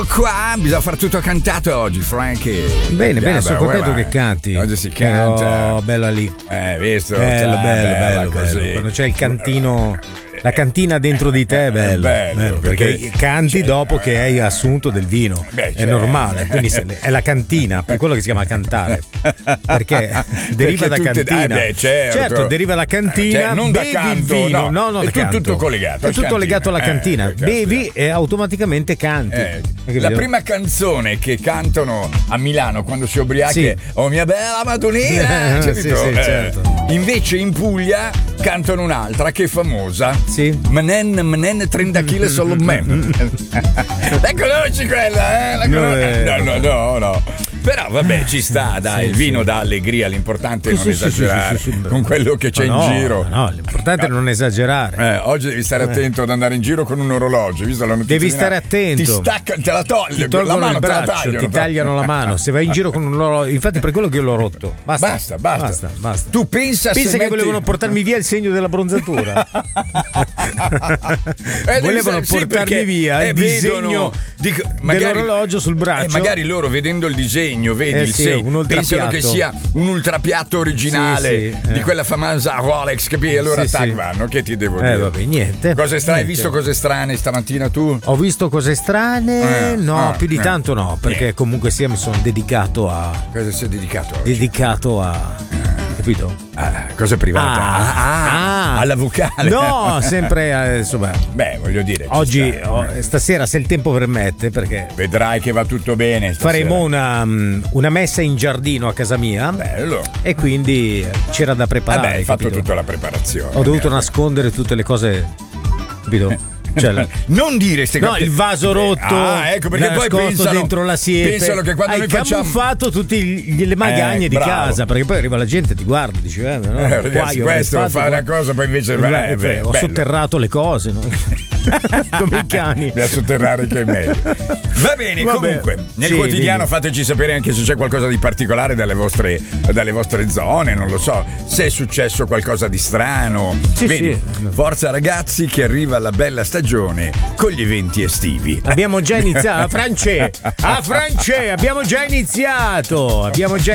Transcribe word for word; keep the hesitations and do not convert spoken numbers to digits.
Qua bisogna fare tutto cantato oggi, Frankie. Bene, yeah, bene, sono beh, contento vai, che canti. Oggi si canta. Oh, bella lì. Eh, visto? Bello, Cioè, bello, bello, così. bello. Quando c'è il cantino, la cantina dentro di te è bello. bello, bello, perché, perché canti cioè, dopo che hai assunto del vino. Beh, è cioè, normale, quindi se- è la cantina, per quello che si chiama cantare. Perché deriva Perché da tutte- cantina. eh, beh, certo. deriva da cantina, Cioè, non da bevi canto, il vino. no. No, non È da tutto- canto. tutto collegato È al tutto cantina. legato alla Eh, cantina. certo. Bevi e automaticamente canti. Eh, Hai la capito? prima canzone che cantano a Milano quando si ubriachi Sì. è Oh mia bella Madonnina, Eh, capito? sì, sì, Eh, certo. invece in Puglia cantano un'altra che è famosa. Sì. Menen, menen, trenta chili solo men. La conosci quella, eh? La No, conosci? eh. No, no, no, no. Però vabbè, ci sta, dai, Sì, il vino dà allegria, l'importante è Sì, non sì, sì, esagerare sì, sì, sì. con quello che c'è Ma no, in giro. ma no, l'importante è non esagerare. Eh, oggi devi stare attento ad andare in giro con un orologio, visto la notizia Devi di stare Napoli. attento. Ti stacca, te la togli, Ti la tolgono mano il te la braccio, tagliano. ti tagliano la mano. Se vai in giro con un loro. Infatti, per quello che io l'ho rotto. Basta, Basta, basta. basta, basta. Tu pensa, Pensa se che metti- volevano portarmi via il segno della bronzatura. Eh, Volevano sì, portarmi perché, via eh, il vedono- disegno dico, magari- dell'orologio sul braccio. Eh, magari loro vedendo il disegno, vedi Eh il sì, segno, un ultrapiatto. pensano che sia un ultrapiatto originale Sì, sì, di eh. quella famosa Rolex, capisci? Allora Sì, tac, sì. vanno, che ti devo Eh, dire? vabbè, niente. Cose strane, hai Niente. visto cose strane stamattina tu? Ho visto cose strane? Eh, no, eh, più di eh. tanto no, perché Niente. comunque sia mi sono dedicato a. Cosa sei dedicato oggi? Dedicato a. Capito? Ah, cosa privata? Ah, Ah, ah. alla vocale. No, sempre eh, insomma. Beh, voglio dire. ci Oggi, sta. oh, stasera, se il tempo permette, perché Vedrai che va tutto bene. stasera. faremo una, mm, una messa in giardino a casa mia. Bello. E quindi c'era da preparare. Vabbè, hai fatto capito? tutta la preparazione. Ho dovuto Eh. nascondere tutte le cose. Capito? Cioè, la- Non dire ste No, cose. il vaso rotto, Ah, ecco perché poi nascosto pensano dentro la siepe. Pensano che quando hai noi facciamo camuffato tutte le magagne Eh, di bravo. casa, perché poi arriva la gente e ti guarda e dice: eh, no, Eh, qua ragazzi, io avrei questo fatto, fa qua- una cosa, poi invece Eh, beh, beh, beh, ho bello. sotterrato le cose, no? Come i cani. Da sotterrare che è meglio. Va bene, Vabbè. comunque, nel Sì, quotidiano dimmi. fateci sapere anche se c'è qualcosa di particolare dalle vostre, dalle vostre zone, non lo so, se è successo qualcosa di strano. Sì, Vedi, sì. forza ragazzi che arriva la bella stagione con gli eventi estivi. Abbiamo già iniziato. A France, a France, abbiamo già iniziato. Abbiamo già